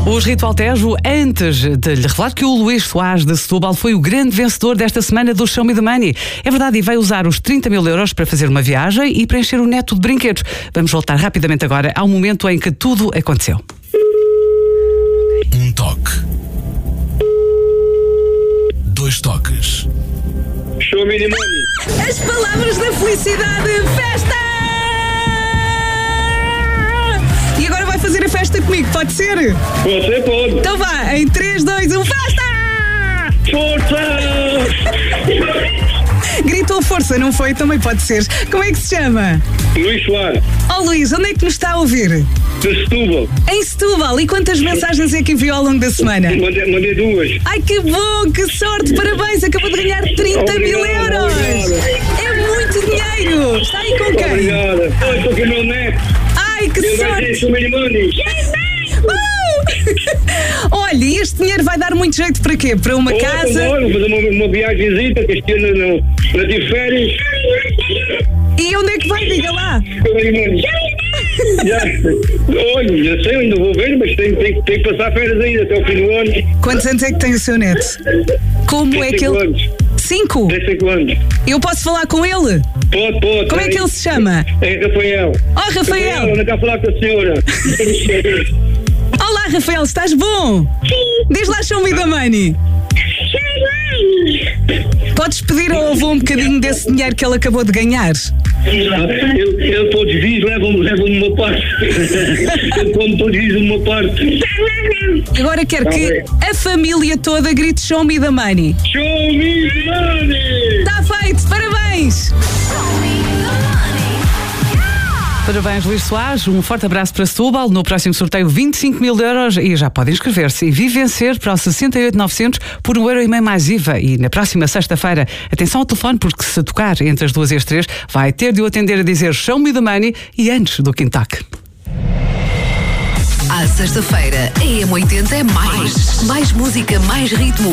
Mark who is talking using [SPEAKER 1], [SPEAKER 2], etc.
[SPEAKER 1] Os Ritual Tejo, antes de lhe revelar que o Luís Soares de Setúbal foi o grande vencedor desta semana do Show Me the Money. É verdade, e vai usar os 30 mil euros para fazer uma viagem e preencher o neto de brinquedos. Vamos voltar rapidamente agora ao momento em que tudo aconteceu.
[SPEAKER 2] Um toque. 2 toques.
[SPEAKER 3] Show Me the Money.
[SPEAKER 4] As palavras da felicidade, festa! E agora vai fazer a festa comigo, pode ser?
[SPEAKER 3] Você pode.
[SPEAKER 4] Então vá, em 3, 2, 1, festa!
[SPEAKER 3] Força!
[SPEAKER 4] Gritou força, não foi? Também pode ser. Como é que se chama?
[SPEAKER 3] Luís Soares,
[SPEAKER 4] Oh Luís, onde é que nos está a ouvir?
[SPEAKER 3] de Setúbal.
[SPEAKER 4] Em Setúbal. E quantas mensagens é que enviou ao longo da semana?
[SPEAKER 3] Mandei 2.
[SPEAKER 4] Ai, que bom, que sorte, parabéns, acabou de ganhar 30 mil euros. É muito dinheiro. Está aí com quem?
[SPEAKER 3] Obrigada. Estou com o meu neto.
[SPEAKER 4] Ai, que
[SPEAKER 3] Ele vai ter
[SPEAKER 4] sorte.
[SPEAKER 3] Show Me the Money.
[SPEAKER 4] Olha, e este dinheiro vai dar muito jeito para quê? Para uma casa?
[SPEAKER 3] Vou fazer uma viagemzita, que este ano não tive férias.
[SPEAKER 4] E onde é que vai? Diga lá.
[SPEAKER 3] Show Me the Money. Olha, já sei, ainda vou ver, mas tenho que passar férias ainda até o fim do ano.
[SPEAKER 4] Quantos anos é que tem o seu neto? Como é
[SPEAKER 3] Tem
[SPEAKER 4] que
[SPEAKER 3] 5
[SPEAKER 4] ele...
[SPEAKER 3] anos.
[SPEAKER 4] 5?
[SPEAKER 3] Tem 5 anos.
[SPEAKER 4] Eu posso falar com ele?
[SPEAKER 3] Pode.
[SPEAKER 4] Como é que ele se chama?
[SPEAKER 3] É Rafael.
[SPEAKER 4] Oh, Rafael.
[SPEAKER 3] Anda cá falar com a senhora.
[SPEAKER 4] Olá, Rafael, estás bom? Sim. Diz lá, show me the money. Podes pedir ao avô um bocadinho desse dinheiro que ele acabou de ganhar?
[SPEAKER 3] Ele todos os dias leva-me uma parte. Ele come todos os dias uma parte.
[SPEAKER 4] Agora quero que a família toda grite show me the money.
[SPEAKER 3] Show me the money!
[SPEAKER 4] Está feito, parabéns!
[SPEAKER 1] Parabéns, Luís Soares. Um forte abraço para Setúbal. No próximo sorteio, 25 mil euros. E já pode inscrever-se e vivencer para o 68.900 por €1,5 mais IVA. E na próxima sexta-feira, atenção ao telefone, porque se tocar entre as 2 e as 3, vai ter de o atender a dizer show me the money e antes do quinto toque.
[SPEAKER 5] À sexta-feira, a M80 é mais música, mais ritmo.